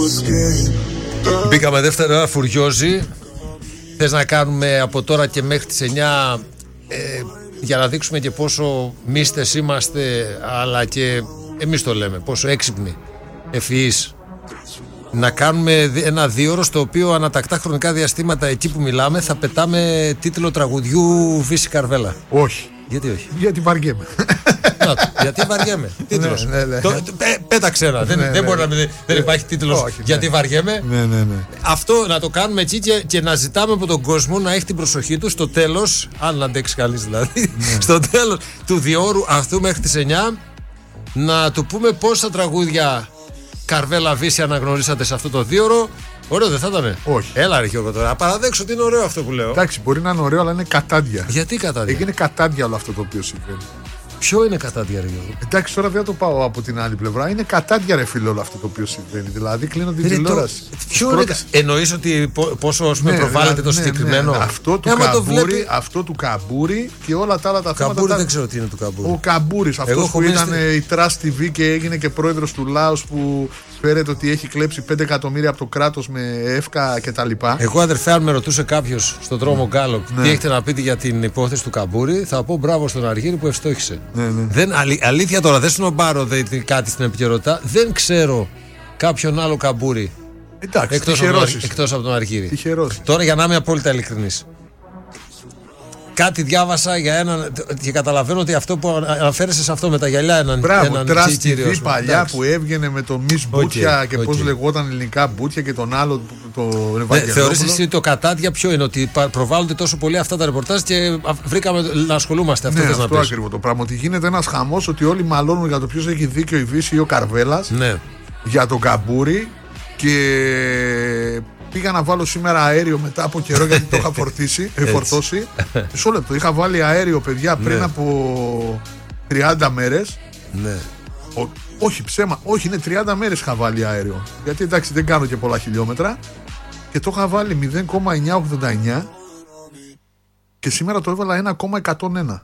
Μπήκαμε δεύτερη ώρα φουριόζη. Θες να κάνουμε από τώρα και μέχρι τις 9 για να δείξουμε και πόσο μίστες είμαστε, αλλά και εμείς το λέμε, πόσο έξυπνοι, ευφυείς. Να κάνουμε ένα 2ωρο στο οποίο ανατακτά χρονικά διαστήματα εκεί που μιλάμε θα πετάμε τίτλο τραγουδιού Βύση Καρβέλα. Όχι. Γιατί όχι? Γιατί βαριέμαι. Γιατί βαριέμαι. Τίτλος. Πέταξε ένα. Δεν μπορεί να δεν υπάρχει τίτλος γιατί βαριέμαι. Αυτό να το κάνουμε έτσι και να ζητάμε από τον κόσμο να έχει την προσοχή του στο τέλος, αν αντέξει κανείς δηλαδή, στο τέλος του 2ωρου αυτού μέχρι τις 9 να του πούμε πόσα τραγούδια Καρβέλα Βύση αναγνωρίσατε σε αυτό το 2ωρο. Ωραίο δεν θα ήτανε? Όχι. Έλα ρε Γιώργο τώρα. Παραδέξω ότι είναι ωραίο αυτό που λέω. Εντάξει, μπορεί να είναι ωραίο, αλλά είναι κατάντια. Γιατί κατάντια? Είναι κατάντια όλο αυτό το οποίο συμβαίνει. Ποιο είναι κατάντια, ρε Γιώργο? Εντάξει, τώρα δεν θα το πάω από την άλλη πλευρά. Είναι κατάντια, ρε φίλε, όλο αυτό το οποίο συμβαίνει. Δηλαδή, κλείνω την τηλεόραση. Ποιο είναι? Εννοείς ότι πόσο προβάλλεται το συγκεκριμένο? Αυτό του Καμπούρη και όλα τα άλλα τα θέματα. Καμπούρη δεν ξέρω τι είναι του Καμπούρη. Ο Καμπούρης, αυτό που ήταν η Trust TV και έγινε και πρόεδρος του Λάος, που φέρεται ότι έχει κλέψει 5 εκατομμύρια από το κράτος με εύκα κτλ. Εγώ, αδερφέ, αν με ρωτούσε κάποιος στον δρόμο Γκάλοπ τι έχετε να πείτε για την υπόθεση του Καμπούρη, θα πω μπράβο στον Αργύρη που ευστόχησε. Αλήθεια τώρα, δεν σνομπάρω κάτι στην επικαιρότητα. Δεν ξέρω κάποιον άλλο Καμπούρη εκτός από τον Αργύρη. Τώρα, για να είμαι απόλυτα ειλικρινής, κάτι διάβασα για έναν και καταλαβαίνω ότι αυτό που αναφέρεσαι σε αυτό με τα γυαλιά έναν Trust TV παλιά που έβγαινε με το Miss Μπούτια και πώς λεγόταν ελληνικά Μπούτια και τον άλλο τον Ευαγγελόπουλο. Θεωρείς εσύ το κατάντια ποιο είναι? Ότι προβάλλονται τόσο πολύ αυτά τα ρεπορτάζ και βρήκαμε να ασχολούμαστε? Αυτό θες να πεις? Αυτό ακριβώς το πράγμα. Ότι γίνεται ένας χαμός, ότι όλοι μαλώνουν για το ποιος έχει δίκιο, η Βύση ή ο Καρβέλας, για τον Καμπούρη. Και πήγα να βάλω σήμερα αέριο μετά από καιρό, γιατί το είχα φορτώσει. Μισό λεπτό. Είχα βάλει αέριο, παιδιά, πριν από 30 μέρες. Όχι ψέμα, όχι, είναι 30 μέρες είχα βάλει αέριο. Γιατί εντάξει, δεν κάνω και πολλά χιλιόμετρα. Και το είχα βάλει 0,989 και σήμερα το έβαλα 1,101.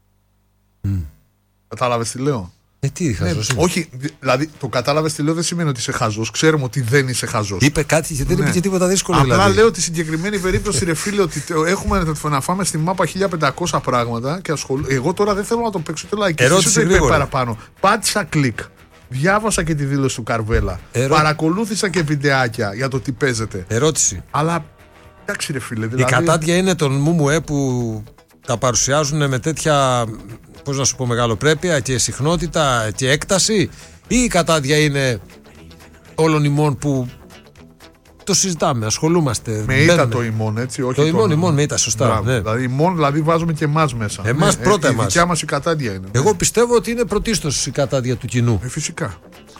Κατάλαβες τι λέω? Τι χαζός είναι? Όχι, δηλαδή το κατάλαβες τι λέω δεν σημαίνει ότι είσαι χαζός. Ξέρουμε ότι δεν είσαι χαζός. Είπε κάτι και δεν είπε και τίποτα δύσκολο. Απλά δηλαδή λέω ότι στην συγκεκριμένη περίπτωση, ρε φίλε, ότι έχουμε να φάμε στη μάπα 1500 πράγματα και εγώ τώρα δεν θέλω να το παίξω το like. Ερώτηση γρήγορα παραπάνω. Πάτησα κλικ. Διάβασα και τη δήλωση του Καρβέλα. Παρακολούθησα και βιντεάκια για το τι παίζεται. Ερώτηση. Αλλά εντάξει, ρε φίλε. Δηλαδή... Η κατάντια είναι των Μουμουέ που τα παρουσιάζουν με τέτοια, πώς να σου πω, μεγαλοπρέπεια και συχνότητα και έκταση, ή η κατάντια είναι όλων ημών που το συζητάμε, ασχολούμαστε? Με ήττα το ημών, έτσι, όχι το ημών με ήττα, σωστά. Ναι. Δηλαδή ημών, δηλαδή βάζουμε και εμάς μέσα. Εμάς πρώτα εμάς. Η δικιά μας η κατάντια είναι. Εγώ πιστεύω ότι είναι πρωτίστως η κατάντια του κοινού. Φυσικά.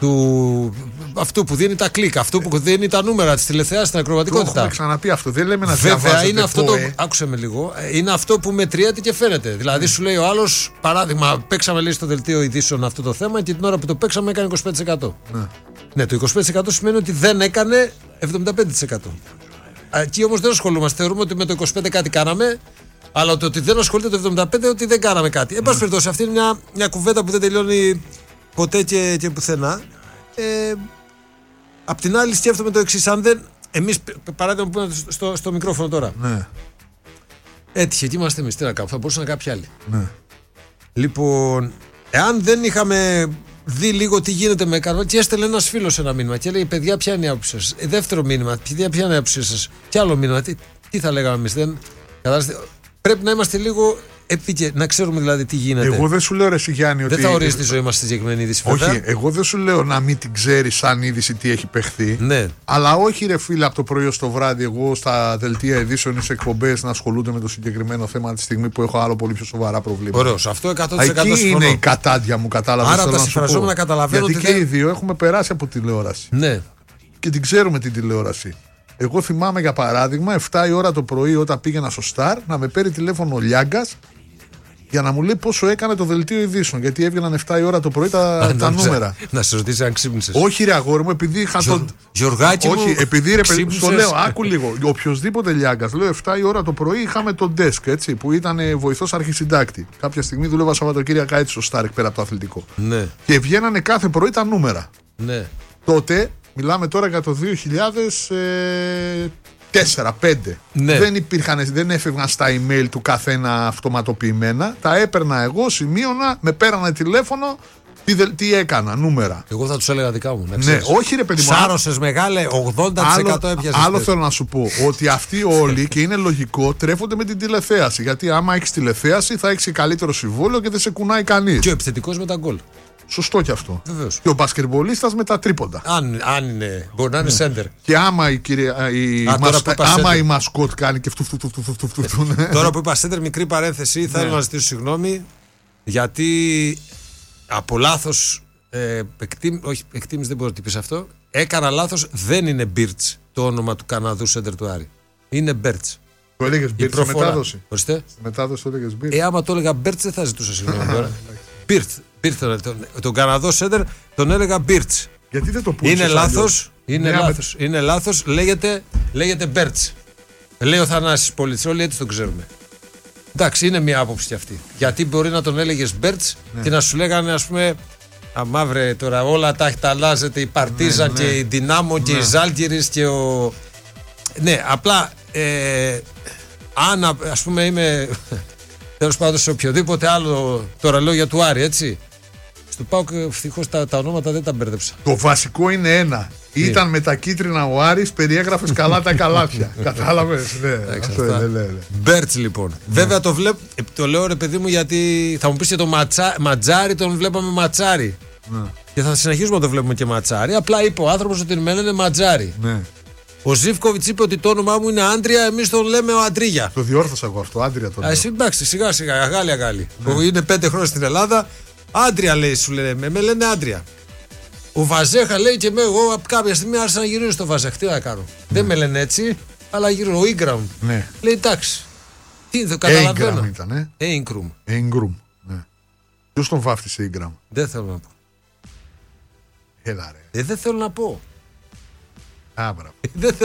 Αυτού που δίνει τα κλικ, αυτού που δίνει τα νούμερα της τηλεθεάσης στην ακροβατικότητα. Το έχουμε ξαναπεί αυτό. Δεν λέμε να βέβαια είναι αυτό άκουσε με λίγο. Είναι αυτό που μετριέται και φαίνεται. Δηλαδή σου λέει ο άλλος, παράδειγμα, παίξαμε λέει στο δελτίο ειδήσεων αυτό το θέμα και την ώρα που το παίξαμε έκανε 25%. Ναι, το 25% σημαίνει ότι δεν έκανε 75%. Εκεί όμως δεν ασχολούμαστε. Θεωρούμε ότι με το 25% κάτι κάναμε, αλλά το ότι δεν ασχολείται το 75% ότι δεν κάναμε κάτι. Εν πάση περιπτώσει, αυτή είναι μια κουβέντα που δεν τελειώνει ποτέ και πουθενά. Απ' την άλλη, σκέφτομαι το εξής. Αν δεν. Εμείς, παράδειγμα, που είμαστε στο μικρόφωνο τώρα. Ναι. Έτυχε, εκεί είμαστε εμείς. Τι να κάνουμε, θα μπορούσαν να κάποιοι άλλοι. Ναι. Λοιπόν, εάν δεν είχαμε δει λίγο τι γίνεται με Καρβέλα, και έστελνε ένας φίλος ένα μήνυμα και λέει: παιδιά, ποια είναι η άποψή σας? Δεύτερο μήνυμα, παιδιά, ποια είναι η άποψή σας? Και άλλο μήνυμα, τι θα λέγαμε εμείς? Πρέπει να είμαστε λίγο να ξέρουμε δηλαδή τι γίνεται. Εγώ δεν σου λέω, ρε Γιάννη, ότι. Δεν θα ορίζει τη ζωή μας στη συγκεκριμένη είδηση. Όχι, εγώ δεν σου λέω να μην την ξέρεις σαν είδηση τι έχει παιχθεί. Ναι. Αλλά όχι, ρε φίλε, από το πρωί ως το βράδυ, εγώ στα δελτία ειδήσεων ή σε εκπομπές να ασχολούνται με το συγκεκριμένο θέμα τη στιγμή που έχω άλλο πολύ πιο σοβαρά προβλήματα. Ωραίος, αυτό 100% εκεί είναι η κατάντια μου, κατάλαβες? Άρα τα συμφραζόμενα καταλαβαίνω. Γιατί και οι δύο έχουμε περάσει από τηλεόραση. Ναι. Και την ξέρουμε την τηλεόραση. Εγώ θυμάμαι για παράδειγμα 7 η ώρα το πρωί όταν πήγαινα στο Star να με παίρνει τηλέφωνο ο Λιάγκας για να μου λέει πόσο έκανε το δελτίο ειδήσεων. Γιατί έβγαιναν 7 η ώρα το πρωί τα νούμερα. Να σε ρωτήσει αν ξύπνησες. Όχι, ρε αγόρι μου, επειδή είχα τον. Γιωργάκη μου. Όχι, επειδή ρε παιδί, στο λέω, άκου λίγο. Οποιοδήποτε Λιάγκας, λέω 7 η ώρα το πρωί είχαμε τον desk, έτσι, που ήταν βοηθός αρχισυντάκτη. Κάποια στιγμή δούλευα Σαββατοκύριακα έτσι στο Star πέρα από το αθλητικό. Ναι. Και βγαίνανε κάθε πρωί τα νούμερα. Ναι. Τότε Μιλάμε τώρα για το 2004-2005. Ναι. Δεν έφευγαν στα email του καθένα αυτοματοποιημένα. Τα έπαιρνα εγώ, σημείωνα, με πέρανε τηλέφωνο. Τι έκανα, νούμερα. Εγώ θα τους έλεγα δικά μου. Ναι, όχι ρε παιδί μου. Σάρωσες μεγάλε, 80% έπιασες. Άλλο θέλω να σου πω, ότι αυτοί όλοι, και είναι λογικό, τρέφονται με την τηλεθέαση. Γιατί άμα έχεις τηλεθέαση θα έχεις καλύτερο συμβόλαιο και δεν σε κουνάει κανείς. Και ο επιθετικός με τα γκολ. Σωστό κι αυτό. Βεβαίως. Και ο μπασκετμπολίστας με τα τρίποντα. Αν είναι, μπορεί να είναι σέντερ. Και άμα η μασκότ κάνει και φτου. Τώρα που είπα σέντερ, μικρή παρένθεση, θέλω να ζητήσω συγγνώμη, γιατί από λάθος εκτίμηση δεν μπορεί να πεις αυτό. Έκανα λάθος, δεν είναι Μπίρτς το όνομα του Καναδού σέντερ του Άρη. Είναι Μπέρτς. Το έλεγες Μπίρτς στη μετάδοση. Ορίστε. Στη μετάδοση το έλεγες Μπίρτς. Άμα το έλεγα Μπέρτς δεν θα ζητούσα συγγνώμη τώρα. Μπίρτς. Τον Καναδό σέντερ τον έλεγα Μπίρτς. Γιατί δεν το πούλησες? Είναι λάθος. Λέγεται Μπέρτς. Λέει ο Θανάσης Πολίτης, όλοι έτσι τον ξέρουμε. Εντάξει, είναι μια άποψη κι αυτή. Γιατί μπορεί να τον έλεγες Μπέρτς και να σου λέγανε, ας πούμε, αμαύρε τώρα όλα τα αλλάζεται, η Παρτίζαν και η Δυνάμο και η Ζάλγκιρις και ο. Ναι, απλά αν ας πούμε είμαι τέλος πάντων σε οποιοδήποτε άλλο τώρα λέω για του Άρη, έτσι. Στο ΠΑΟΚ ευτυχώς τα ονόματα δεν τα μπέρδεψα. Το βασικό είναι ένα. Ήταν με τα κίτρινα ο Άρης, περιέγραφες καλά τα καλάθια. Κατάλαβες? Ναι. Μπέρτς λοιπόν. Βέβαια το λέω ρε παιδί μου, γιατί θα μου πεις και το Ματζάρι τον βλέπαμε Ματσάρι. Και θα συνεχίσουμε να το βλέπουμε και Ματσάρι. Απλά είπε ο άνθρωπος ότι με λένε Ματζάρι. Ο Ζίβκοβιτς είπε ότι το όνομά μου είναι Άντρια, εμείς τον λέμε ο Αντρίγια. Το διόρθωσα εγώ αυτό, Άντρια τον λέω. Εσύ εντάξει, σιγά σιγά, αγάλι. Είναι 5 χρόνια στην Ελλάδα. Άντρια λέει, σου λένε, με λένε Άντρια. Ο Βαζέχα λέει και εγώ από κάποια στιγμή άρχισα να γυρίζω στο Βαζέχ. Τι να κάνω. Δεν με λένε έτσι, αλλά γύρω. Ο Ίγκραμ. Λέει εντάξει. Τι δεν καταλαβαίνω. Ίγκραμ ήταν. Ίγκρουμ. Ποιος τον βάφτισε Ίγκραμ? Δεν θέλω να πω. Έλα ρε. Δεν θέλω να πω. Άμπρα. Δεν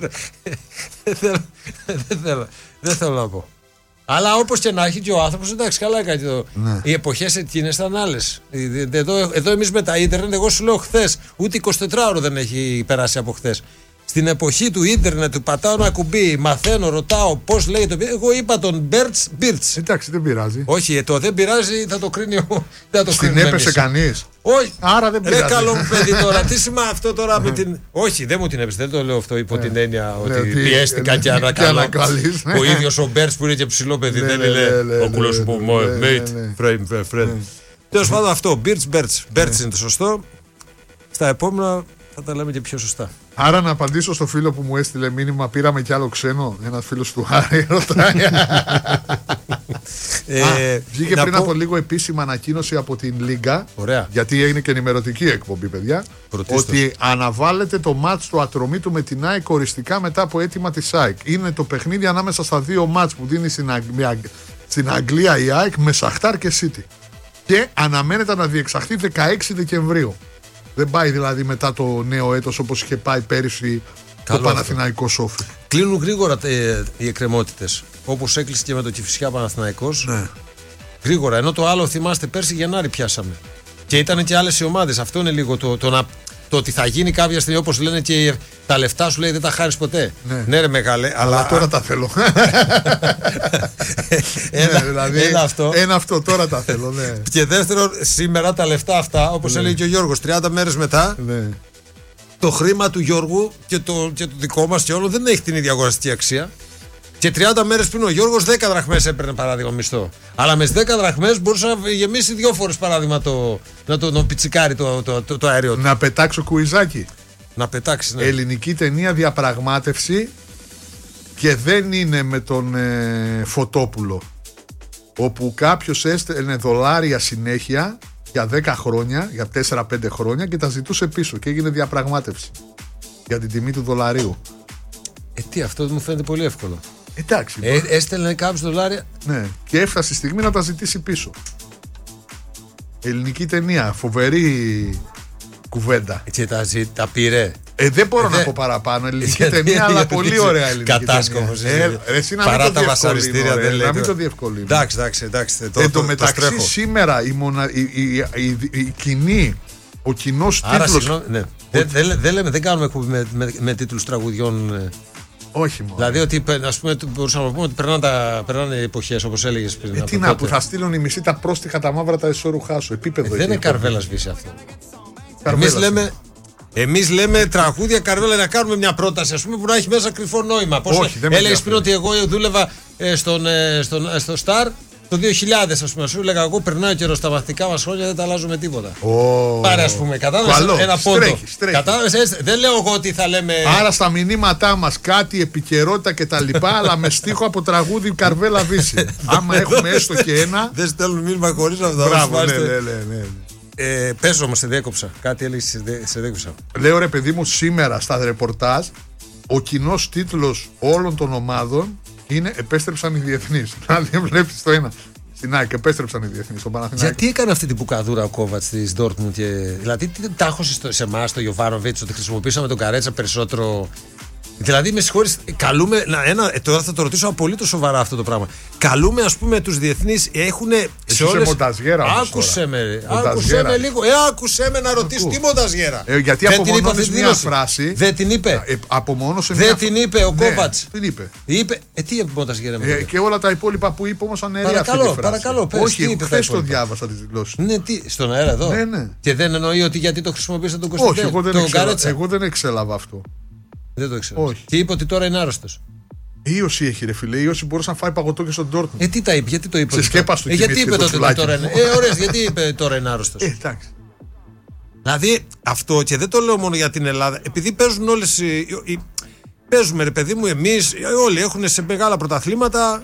θέλω να πω. Αλλά όπως και να έχει και ο άνθρωπος, εντάξει, καλά έκανε. Οι εποχές εκείνες ήταν άλλες. Εδώ εμείς με τα ίντερνετ, εγώ σου λέω χθες, ούτε 24ωρο δεν έχει περάσει από χθες. Στην εποχή του ίντερνετ, του πατάω ένα κουμπί, μαθαίνω, ρωτάω πώς λέγεται. Εγώ είπα τον Μπίρτς. Εντάξει, δεν πειράζει. Όχι, το δεν πειράζει, θα το κρίνει ο. Στην έπεσε κανείς? Όχι. Άρα δεν πειράζει. Ρε καλό μου παιδί τώρα, τι σημαίνει αυτό τώρα με την. Όχι, δεν μου την έπεσε. Δεν το λέω αυτό υπό την έννοια ότι πιέστηκα και ανακαλύψα. Ο ίδιος ο Μπέρτς που είναι και ψηλό παιδί δεν είναι. Ο κουλός σου που mate, friend. Τέλος πάντων αυτό. Μπέρτς είναι το σωστό. Στα επόμενα θα τα λέμε και πιο σωστά. Άρα να απαντήσω στο φίλο που μου έστειλε μήνυμα, πήραμε κι άλλο ξένο. Ένας φίλος του Άρη ρωτάει. Βγήκε πριν από λίγο επίσημα ανακοίνωση από την Λίγκα. Ωραία. Γιατί έγινε και ενημερωτική εκπομπή, παιδιά. Ότι αναβάλλεται το μάτς του Ατρωμίτου με την ΑΕΚ οριστικά μετά από αίτημα της ΑΕΚ. Είναι το παιχνίδι ανάμεσα στα δύο μάτς που δίνει στην Αγγλία η ΑΕΚ με Σαχτάρ και City. Και αναμένεται να διεξαχθεί 16 Δεκεμβρίου. Δεν πάει δηλαδή μετά το νέο έτος όπως είχε πάει πέρυσι το Παναθηναϊκό Σόφι. Κλείνουν γρήγορα οι εκκρεμότητες. Όπως έκλεισε και με το Κηφισιά Παναθηναϊκός. Ναι. Γρήγορα. Ενώ το άλλο θυμάστε πέρσι Γενάρη πιάσαμε. Και ήταν και άλλες οι ομάδες. Αυτό είναι λίγο το ότι θα γίνει κάποια στιγμή, όπως λένε, και τα λεφτά σου λέει δεν τα χάρεις ποτέ. Ναι ρε μεγάλε. Αλλά τώρα τα θέλω. Ένα αυτό τώρα τα θέλω. Ναι. Και δεύτερον, σήμερα τα λεφτά αυτά, όπως έλεγε και ο Γιώργος, 30 μέρες μετά, το χρήμα του Γιώργου και το δικό μας και όλο δεν έχει την ίδια αγοραστική αξία. Και 30 μέρες πριν ο Γιώργος 10 δραχμές έπαιρνε παράδειγμα μισθό. Αλλά με 10 δραχμές μπορούσε να γεμίσει 2 φορές παράδειγμα να τον πιτσικάρει το αέριο του. Να πετάξω κουιζάκι. Να πετάξει, ναι. Ελληνική ταινία διαπραγμάτευση και δεν είναι με τον Φωτόπουλο. Όπου κάποιος έστελνε δολάρια συνέχεια για 10 χρόνια, για 4-5 χρόνια και τα ζητούσε πίσω και έγινε διαπραγμάτευση για την τιμή του δολαρίου. Τι, αυτό μου φαίνεται πολύ εύκολο. Εντάξει. Έστελνε κάποιους δολάρια. Ναι, και έφτασε η στιγμή να τα ζητήσει πίσω. Ελληνική ταινία, φοβερή κουβέντα. Και τα πήρε. Δεν μπορώ να πω παραπάνω. Ελληνική ταινία, αλλά πολύ ωραία ελληνική κατάσκοπος. Παρά τα βασαριστήρια δεν λέει. Να μην το διευκολύνω. Εντάξει. Εν τω μεταξύ σήμερα ο κοινός τίτλος. Δεν κάνουμε εκπομπή με τίτλους τραγουδιών. Όχι μόνο. Δηλαδή ότι ας πούμε, μπορούσαμε να πούμε ότι περνάνε εποχές όπως έλεγες πριν. Τι να που θα στείλουν οι μισοί τα πρόστιχα τα μαύρα τα εσώρουχά σου. Επίπεδο. Δεν είναι Καρβέλας Βύση αυτό. Εμείς λέμε τραγούδια Καρβέλα να κάνουμε μια πρόταση ας πούμε, που να έχει μέσα κρυφό νόημα. Πώς έλεγες πριν ότι εγώ δούλευα στο Star το 2000, ας πούμε. Σου έλεγα εγώ περνάω καιρό στα μαθητικά μας χρόνια, δεν τα αλλάζω με τίποτα. Πάρε, ας πούμε, κατάλαβες ένα πόντο. Κατάλαβες, δεν λέω εγώ ότι θα λέμε. Άρα στα μηνύματά μας κάτι επικαιρότητα και τα λοιπά, αλλά με στίχο από τραγούδι Καρβέλα Βύση. Άμα έχουμε έστω και ένα. Δεν στέλνουν μήνυμα χωρίς αυτό. Μπράβο, ναι. Πες όμως, σε διέκοψα. Κάτι έλεγες, σε διέκοψα. Λέω ρε παιδί μου, σήμερα στα ρεπορτάζ ο κοινός τίτλος όλων των ομάδων είναι επέστρεψαν οι διεθνείς. Δηλαδή βλέπεις το ένα. Στην ΑΕΚ επέστρεψαν οι διεθνείς στον Παναθηναϊκό. Γιατί έκανε αυτή την μπουκαδούρα ο Κόβατς της Ντόρτμουντ δηλαδή τι τάχωσε σε εμάς, το Γιοβάνοβιτς, ότι χρησιμοποίησαμε τον Καρέτσα περισσότερο. Δηλαδή, με συγχωρείς, καλούμε. Τώρα θα το ρωτήσω απολύτως σοβαρά αυτό το πράγμα. Καλούμε, ας πούμε, τους διεθνείς έχουν. Σε όλες. Άκουσε με λίγο. Άκουσε με να ρωτήσω τι μονταζιέρα. Γιατί απομονώνεις μια φράση. Δεν την είπε. Δεν την είπε ο Κόβατς. Την είπε. Τι μονταζιέρα με και όλα τα υπόλοιπα που είπε όμως ανέρια. Παρακαλώ, πες. Όχι, χθες το διάβασα τις δηλώσεις. Ναι, στον αέρα εδώ. Ναι. Και δεν εννοεί ότι γιατί το χρησιμοποίησε τον Κωνσταντίνο. Εγώ δεν εξέλαβα αυτό. Δεν το ξέρω. Και είπε ότι τώρα είναι άρρωστος. Ίωση έχει ρε φίλε. Ίωση μπορούσε να φάει παγωτό και στον Ντόρτμουντ. Τι τα είπε, γιατί το είπε. Σε σκέπαστο και γιατί είπε τότε τώρα είναι. Ωραία, γιατί είπε τώρα είναι άρρωστος. Εντάξει. Δηλαδή αυτό και δεν το λέω μόνο για την Ελλάδα. Επειδή παίζουν όλες. Παίζουμε ρε παιδί μου εμείς, όλοι έχουν σε μεγάλα πρωταθλήματα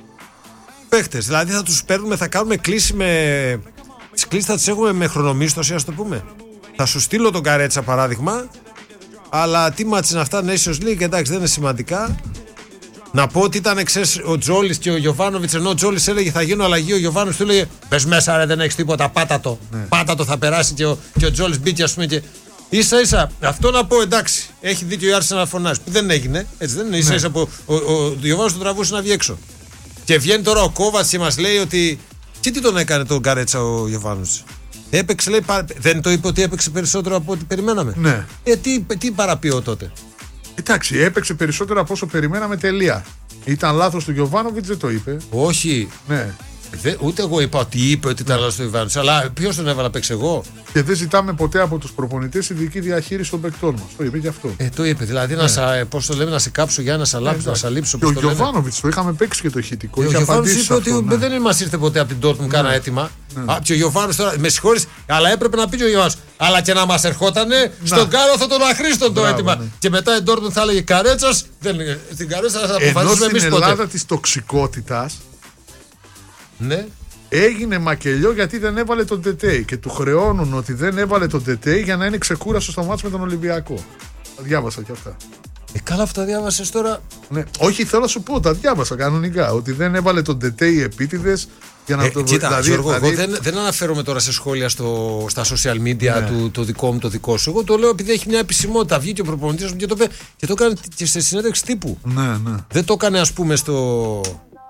παίχτες. Δηλαδή θα τους παίρνουμε, θα κάνουμε κλίση με. Τις κλίσεις θα τις έχουμε με χρονομίσθωση, ας το πούμε. Θα σου στείλω τον Καρέτσα παράδειγμα. Αλλά τι μάτς είναι αυτά, Nations League, εντάξει, δεν είναι σημαντικά. Να πω ότι ήταν ο Τζόλης και ο Γιοβάνοβιτς, ενώ ο Τζόλης έλεγε θα γίνω αλλαγή, ο Γιοβάνοβιτς του έλεγε πες μέσα ρε, δεν έχεις τίποτα, πάτα το. Ναι. Πάτα το, θα περάσει και ο Τζόλης μπήκε, ας πούμε. Και ίσα ίσα, αυτό να πω εντάξει, έχει δίκιο η Άρση να φωνάζει. Που δεν έγινε, έτσι δεν είναι. Ίσα ίσα που ο Γιοβάνοβιτς τον τραβούσε να βγει έξω. Και βγαίνει τώρα ο Κόβατς και μας λέει ότι. Και τι τον έκανε τον Καρέτσα ο Γιοβάνοβιτς. Έπαιξε, λέει, δεν το είπε ότι έπαιξε περισσότερο από ό,τι περιμέναμε. Ναι. Τι παραποιώ τότε. Εντάξει, έπαιξε περισσότερο από όσο περιμέναμε, τελεία. Ήταν λάθος του Γιοβάνοβιτς, δεν το είπε. Όχι. Ναι. Ούτε εγώ είπα ότι είπε ότι ήταν λάθος του Γιοβάνοβιτς, αλλά ποιος τον έβαλε να παίξει εγώ. Και δεν ζητάμε ποτέ από τους προπονητές ειδική διαχείριση των παικτών μας. Το είπε και αυτό. Το είπε. Δηλαδή, πώς το λέμε, να σε κάψω για να σε λείψω. Και ο Γιοβάνοβιτς το είχαμε παίξει και το ηχητικό. Ο Γιοβάνοβιτς είπε ότι δεν μας ήρθε ποτέ από την Ντόρτμουντ κάνα έτοιμα. Και ο Γιοβάνοβιτς τώρα, με συγχωρείς, αλλά έπρεπε να πει και ο Γιοβάνοβιτς. Αλλά και να μας ερχότανε στον κάλαθο των αχρήστων το έτοιμα. Και μετά η Ντόρτμουντ θα έλεγε Καρέτσας. Στην Καρέτσα θα αποφασίσουμε εμείς ποτέ. Στην Ελλάδα της τοξικότητας. Ναι. Έγινε μακελιό γιατί δεν έβαλε τον Τετέι και του χρεώνουν ότι δεν έβαλε τον Τετέι για να είναι ξεκούραστο στο μάτς με τον Ολυμπιακό. Τα διάβασα και αυτά. Καλά, αυτά διάβασες τώρα. Ναι. Όχι, θέλω να σου πω, τα διάβασα κανονικά. Ότι δεν έβαλε τον Τετέι επίτηδες για να το κοίτα, Γιώργο, εγώ δεν αναφέρομαι τώρα σε σχόλια στα social media το δικό μου, το δικό σου. Εγώ το λέω επειδή έχει μια επισημότητα. Βγήκε ο προπονητής μου και το είπε και το έκανε και σε συνέντευξη τύπου. Ναι. Δεν το έκανε, ας πούμε, στο.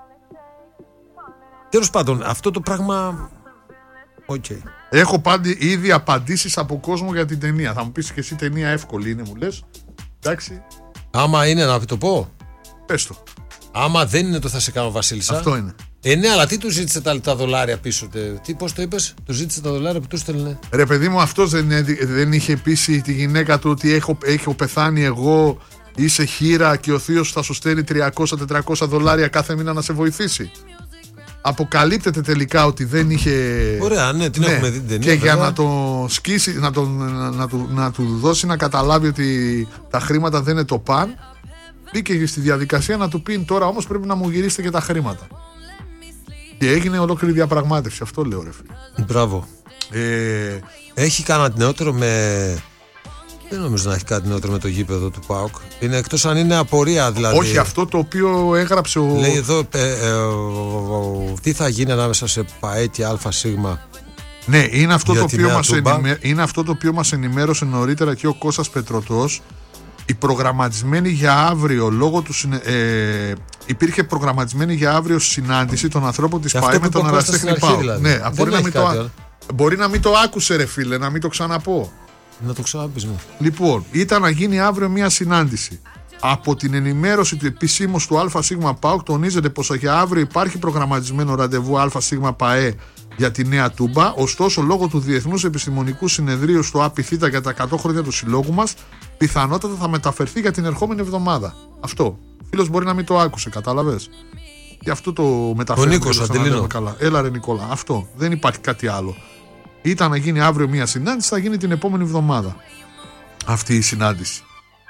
Τέλος πάντων, αυτό το πράγμα. Okay. Έχω ήδη απαντήσεις από κόσμο για την ταινία. Θα μου πεις και εσύ ταινία εύκολη είναι, μου λες. Εντάξει. Άμα είναι να το πω. Πες το. Άμα δεν είναι το θα σε κάνω Βασίλισσα. Αυτό είναι. Ναι, αλλά τι του ζήτησε τα δολάρια πίσω. Πώς το είπες, του ζήτησε τα δολάρια που του στέλνε. Ρε παιδί μου, αυτός δεν είχε πείσει τη γυναίκα του ότι έχω πεθάνει εγώ, είσαι χείρα και ο θείος θα σου στέλνει 300-400 δολάρια κάθε μήνα να σε βοηθήσει. Αποκαλύπτεται τελικά ότι δεν είχε. Ωραία, ναι, την έχουμε δει την ταινία. Και για να το σκίσει, να του δώσει να καταλάβει ότι τα χρήματα δεν είναι το παν, μπήκε στη διαδικασία να του πει τώρα όμως πρέπει να μου γυρίσετε και τα χρήματα. Και έγινε ολόκληρη διαπραγμάτευση. Αυτό λέω, ρε φίλε. Μπράβο. Έχει κανένα νεότερο με. Δεν νομίζω να έχει κάτι νεότερο με το γήπεδο του ΠΑΟΚ. Είναι εκτός αν είναι απορία δηλαδή. Όχι, αυτό το οποίο έγραψε ο. Λέει εδώ τι θα γίνει ανάμεσα σε ΠΑΕ και ΑΣ. Ναι, είναι αυτό το οποίο μας ενημέρωσε νωρίτερα και ο Κώστας Πετρωτός. Η προγραμματισμένη για αύριο λόγω του υπήρχε προγραμματισμένη για αύριο συνάντηση των ανθρώπων της ΠΑΕ με τον Αραστέχνη ΠΑΟΚ. Δηλαδή. Ναι, μπορεί να μην το άκουσε ρε φίλε, να μην το ξαναπώ. Να το ξαναπείς. Λοιπόν, ήταν να γίνει αύριο μια συνάντηση. Από την ενημέρωση του επισήμους του ΑΣ ΠΑΟΚ τονίζεται πως για αύριο υπάρχει προγραμματισμένο ραντεβού ΑΣ ΠΑΕ για τη Νέα Τούμπα. Ωστόσο, λόγω του Διεθνούς Επιστημονικού Συνεδρίου στο ΑΠΘ για τα 100 χρόνια του συλλόγου μας, πιθανότατα θα μεταφερθεί για την ερχόμενη εβδομάδα. Αυτό. Ο φίλος μπορεί να μην το άκουσε, κατάλαβες. Γι' αυτό το μεταφέρω. Ο Νίκος Αντελίνο. Έλα ρε Νικόλα. Αυτό. Δεν υπάρχει κάτι άλλο. Ήταν να γίνει αύριο μια συνάντηση, θα γίνει την επόμενη εβδομάδα αυτή η συνάντηση.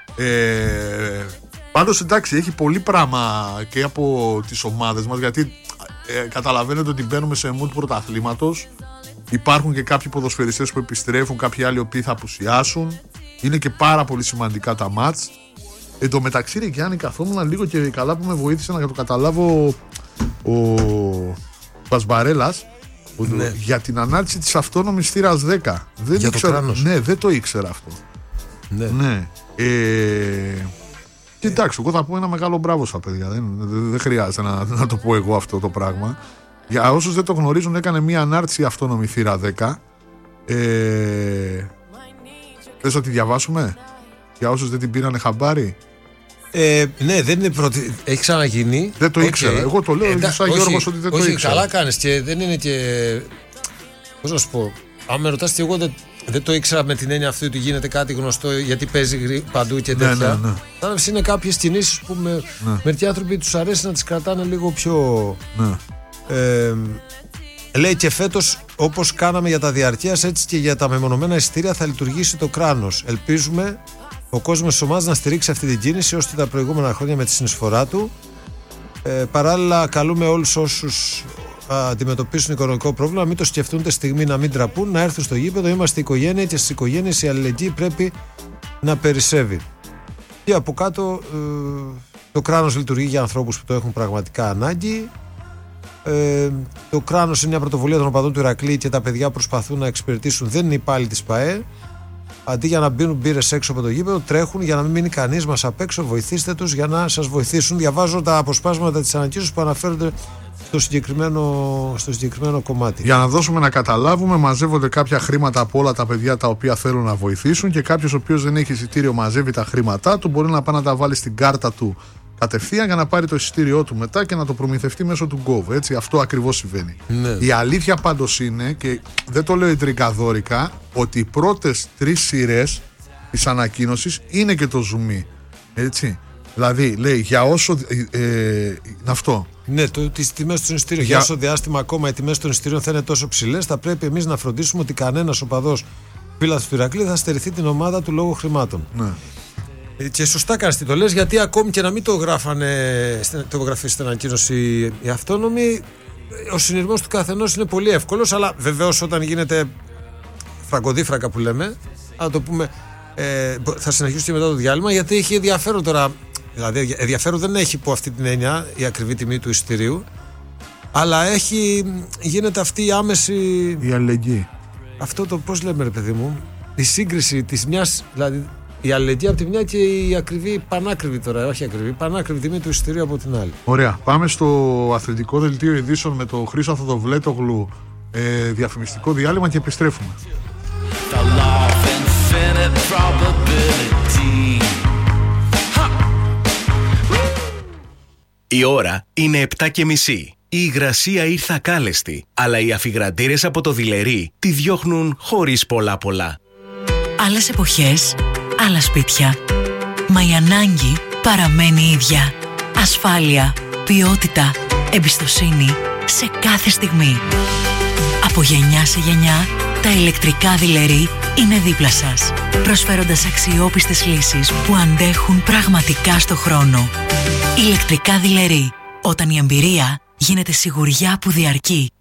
Πάντως εντάξει, έχει πολύ πράγμα και από τις ομάδες μας, γιατί καταλαβαίνετε ότι μπαίνουμε σε mood πρωταθλήματος. Υπάρχουν και κάποιοι ποδοσφαιριστές που επιστρέφουν, κάποιοι άλλοι οποίοι θα απουσιάσουν. Είναι και πάρα πολύ σημαντικά τα μάτς. Εν τω μεταξύ, ρε Γιάννη, καθόμουν λίγο και καλά που με βοήθησε να το καταλάβω ο Πασμπαρέλας, ναι, για την ανάρτηση της αυτόνομης θύρας 10. Δεν ήξερα, ναι, δεν το ήξερα αυτό. Ναι. Και εντάξει, εγώ θα πω ένα μεγάλο μπράβο στα παιδιά. Δεν χρειάζεται να το πω εγώ αυτό το πράγμα. Για όσους δεν το γνωρίζουν, έκανε μια ανάρτηση αυτόνομη θύρα 10. Θες να τη διαβάσουμε? Για όσους δεν την πήρανε χαμπάρι. Ναι, δεν είναι πρώτη. Έχει ξαναγίνει. Δεν το ήξερα. Εγώ το λέω σαν Γιώργος ότι δεν το ήξερα. Καλά κάνεις και δεν είναι και. Πώς να σου πω. Αν με ρωτάς και εγώ δεν το ήξερα με την έννοια αυτή ότι γίνεται κάτι γνωστό γιατί παίζει παντού και τέτοια. Ναι. Είναι κάποιες κινήσεις που μερικοί άνθρωποι τους αρέσει να τις κρατάνε λίγο πιο. Ναι. Λέει και φέτος, όπως κάναμε για τα διαρκείας, έτσι και για τα μεμονωμένα εισιτήρια θα λειτουργήσει το κράνος. Ελπίζουμε ο κόσμος της ομάδας να στηρίξει αυτή την κίνηση ώστε τα προηγούμενα χρόνια με τη συνεισφορά του. Παράλληλα, καλούμε όλους όσους αντιμετωπίσουν οικονομικό πρόβλημα, μην το σκεφτούν τη στιγμή, να μην τραπούν, να έρθουν στο γήπεδο. Είμαστε οικογένεια και στις οικογένειες η αλληλεγγύη πρέπει να περισσεύει. Και από κάτω, το κράνος λειτουργεί για ανθρώπους που το έχουν πραγματικά ανάγκη. Το κράνος είναι μια πρωτοβουλία των οπαδών του Ηρακλή και τα παιδιά προσπαθούν να εξυπηρετήσουν. Δεν είναι υπάλληλοι της ΠΑΕ. Αντί για να μπαίνουν μπύρες έξω από το γήπεδο, τρέχουν για να μην μείνει κανείς μας απ' έξω. Βοηθήστε τους για να σας βοηθήσουν. Διαβάζω τα αποσπάσματα της ανακοίνωσης που αναφέρονται στο συγκεκριμένο κομμάτι. Για να δώσουμε να καταλάβουμε, μαζεύονται κάποια χρήματα από όλα τα παιδιά τα οποία θέλουν να βοηθήσουν και κάποιος ο οποίος δεν έχει εισιτήριο μαζεύει τα χρήματά του, μπορεί να πάει να τα βάλει στην κάρτα του κατευθείαν για να πάρει το εισιτήριό του μετά και να το προμηθευτεί μέσω του Gov. Έτσι, αυτό ακριβώς συμβαίνει. Ναι. Η αλήθεια πάντως είναι, και δεν το λέω ιντρικαδόρικα, ότι οι πρώτες 3 σειρές της ανακοίνωσης είναι και το zoom. Έτσι. Δηλαδή, λέει, για όσο. Αυτό. Ναι, τις τιμές των εισιτήριων. Για όσο διάστημα ακόμα οι τιμές των εισιτήριων θα είναι τόσο ψηλές, θα πρέπει εμείς να φροντίσουμε ότι κανένας οπαδός πύλας του Ηρακλή θα στερηθεί την ομάδα του λόγω χρημάτων. Ναι. Και σωστά κάνεις τι το λες, γιατί ακόμη και να μην το γράφει στην ανακοίνωση η αυτόνομη, ο συνειρμός του καθενός είναι πολύ εύκολος, αλλά βεβαίως όταν γίνεται φραγκοδίφρακα που λέμε, να το πούμε, θα συνεχίσουμε και μετά το διάλειμμα, γιατί έχει ενδιαφέρον τώρα. Δηλαδή, ενδιαφέρον δεν έχει από αυτή την έννοια η ακριβή τιμή του εισιτηρίου, αλλά γίνεται αυτή η άμεση. Η αλληλεγγύη. Αυτό το πώς λέμε, ρε παιδί μου, η σύγκριση της μιας. Δηλαδή, η αλληλεγγύη από τη μια και η ακριβή, πανάκριβη τώρα, όχι ακριβή, πανάκριβη τιμή του εισιτηρίου από την άλλη. Ωραία. Πάμε στο αθλητικό δελτίο ειδήσεων με τον Χρήστο Θοδοβλέτογλου, διαφημιστικό διάλειμμα και επιστρέφουμε. Η ώρα είναι 7:30. Η υγρασία ήρθε ακάλεστη, αλλά οι αφιγραντήρες από το Δειλερί τη διώχνουν χωρίς πολλά. Άλλες εποχές, άλλα σπίτια. Μα η ανάγκη παραμένει ίδια. Ασφάλεια, ποιότητα, εμπιστοσύνη σε κάθε στιγμή. Από γενιά σε γενιά, τα ηλεκτρικά Δειλερί είναι δίπλα σας, προσφέροντας αξιόπιστες λύσεις που αντέχουν πραγματικά στο χρόνο. Ηλεκτρικά Δειλερί, όταν η εμπειρία γίνεται σιγουριά που διαρκεί.